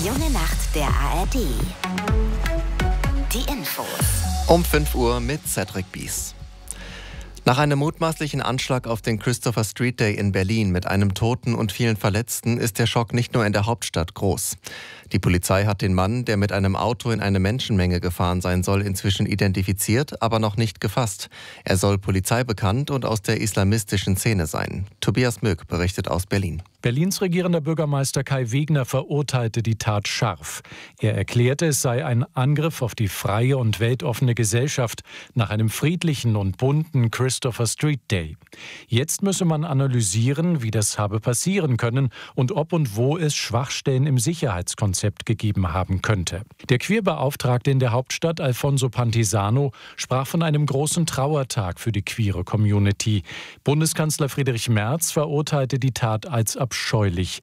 Die junge Nacht der ARD. Die Infos. Um 5 Uhr mit Cedric Bies. Nach einem mutmaßlichen Anschlag auf den Christopher Street Day in Berlin mit einem Toten und vielen Verletzten ist der Schock nicht nur in der Hauptstadt groß. Die Polizei hat den Mann, der mit einem Auto in eine Menschenmenge gefahren sein soll, inzwischen identifiziert, aber noch nicht gefasst. Er soll polizeibekannt und aus der islamistischen Szene sein. Tobias Möck berichtet aus Berlin. Berlins regierender Bürgermeister Kai Wegner verurteilte die Tat scharf. Er erklärte, es sei ein Angriff auf die freie und weltoffene Gesellschaft nach einem friedlichen und bunten Christopher Street Day. Jetzt müsse man analysieren, wie das habe passieren können und ob und wo es Schwachstellen im Sicherheitskonzept gegeben haben könnte. Der Queerbeauftragte in der Hauptstadt, Alfonso Pantisano, sprach von einem großen Trauertag für die queere Community. Bundeskanzler Friedrich Merz verurteilte die Tat als abscheulich.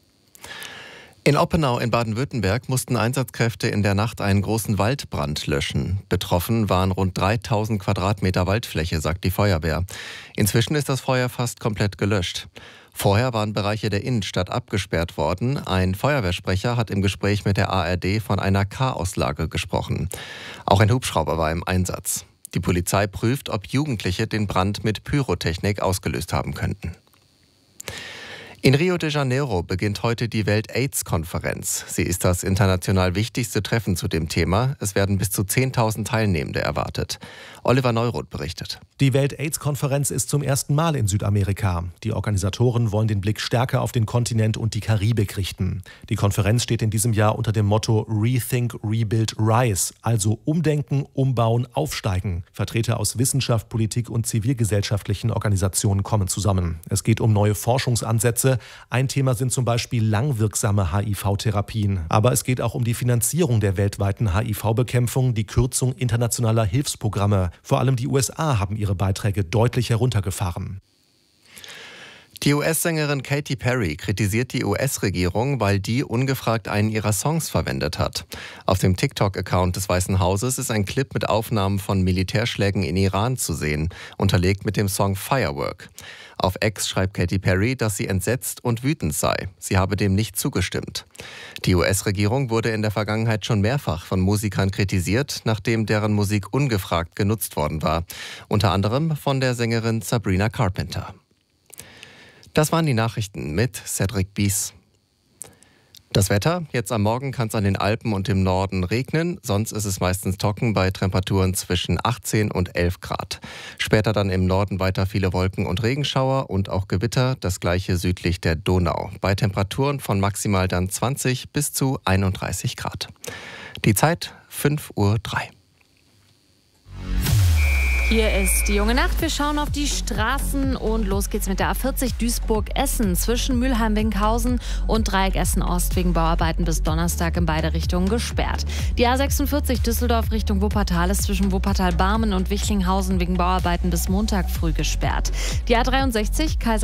In Oppenau in Baden-Württemberg mussten Einsatzkräfte in der Nacht einen großen Waldbrand löschen. Betroffen waren rund 3000 Quadratmeter Waldfläche, sagt die Feuerwehr. Inzwischen ist das Feuer fast komplett gelöscht. Vorher waren Bereiche der Innenstadt abgesperrt worden. Ein Feuerwehrsprecher hat im Gespräch mit der ARD von einer Chaoslage gesprochen. Auch ein Hubschrauber war im Einsatz. Die Polizei prüft, ob Jugendliche den Brand mit Pyrotechnik ausgelöst haben könnten. In Rio de Janeiro beginnt heute die Welt-AIDS-Konferenz. Sie ist das international wichtigste Treffen zu dem Thema. Es werden bis zu 10.000 Teilnehmende erwartet. Oliver Neuroth berichtet. Die Welt-AIDS-Konferenz ist zum ersten Mal in Südamerika. Die Organisatoren wollen den Blick stärker auf den Kontinent und die Karibik richten. Die Konferenz steht in diesem Jahr unter dem Motto Rethink, Rebuild, Rise, also Umdenken, Umbauen, Aufsteigen. Vertreter aus Wissenschaft, Politik und zivilgesellschaftlichen Organisationen kommen zusammen. Es geht um neue Forschungsansätze. Ein Thema sind zum Beispiel langwirksame HIV-Therapien. Aber es geht auch um die Finanzierung der weltweiten HIV-Bekämpfung, die Kürzung internationaler Hilfsprogramme. Vor allem die USA haben ihre Beiträge deutlich heruntergefahren. Die US-Sängerin Katy Perry kritisiert die US-Regierung, weil die ungefragt einen ihrer Songs verwendet hat. Auf dem TikTok-Account des Weißen Hauses ist ein Clip mit Aufnahmen von Militärschlägen in Iran zu sehen, unterlegt mit dem Song Firework. Auf X schreibt Katy Perry, dass sie entsetzt und wütend sei. Sie habe dem nicht zugestimmt. Die US-Regierung wurde in der Vergangenheit schon mehrfach von Musikern kritisiert, nachdem deren Musik ungefragt genutzt worden war. Unter anderem von der Sängerin Sabrina Carpenter. Das waren die Nachrichten mit Cedric Bies. Das Wetter: Jetzt am Morgen kann es an den Alpen und im Norden regnen, sonst ist es meistens trocken bei Temperaturen zwischen 18 und 11 Grad. Später dann im Norden weiter viele Wolken und Regenschauer und auch Gewitter, das gleiche südlich der Donau. Bei Temperaturen von maximal dann 20 bis zu 31 Grad. Die Zeit 5:03 Uhr. Hier ist die junge Nacht. Wir schauen auf die Straßen und los geht's mit der A40 Duisburg-Essen zwischen Mülheim-Winkhausen und Dreieck Essen-Ost wegen Bauarbeiten bis Donnerstag in beide Richtungen gesperrt. Die A46 Düsseldorf Richtung Wuppertal ist zwischen Wuppertal-Barmen und Wichlinghausen wegen Bauarbeiten bis Montag früh gesperrt. Die A63 Kaiser